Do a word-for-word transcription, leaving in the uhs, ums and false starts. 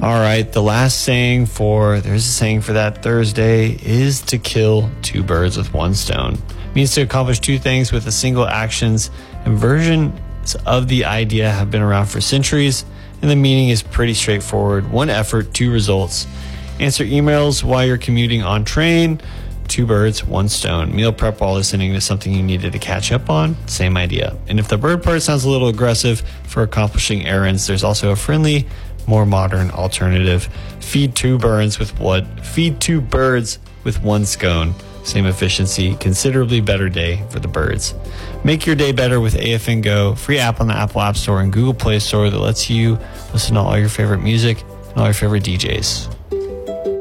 All right, the last saying for, there's a saying for that Thursday, is to kill two birds with one stone. It means to accomplish two things with a single actions, and versions of the idea have been around for centuries, and the meaning is pretty straightforward. One effort, two results. Answer emails while you're commuting on train. Two birds, one stone. Meal prep while listening to something you needed to catch up on. Same idea. And if the bird part sounds a little aggressive for accomplishing errands, there's also a friendly, more modern alternative. Feed two birds with what? Feed two birds with one scone. Same efficiency, considerably better day for the birds. Make your day better with A F N Go, free app on the Apple App Store and Google Play Store that lets you listen to all your favorite music and all your favorite D Js.